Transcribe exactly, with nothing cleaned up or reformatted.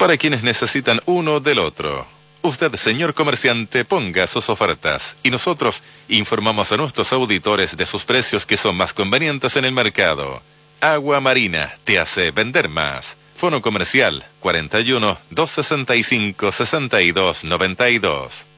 para quienes necesitan uno del otro. Usted, señor comerciante, ponga sus ofertas y nosotros informamos a nuestros auditores de sus precios que son más convenientes en el mercado. Agua Marina te hace vender más. Fono comercial cuarenta y uno, doscientos sesenta y cinco, sesenta y dos noventa y dos.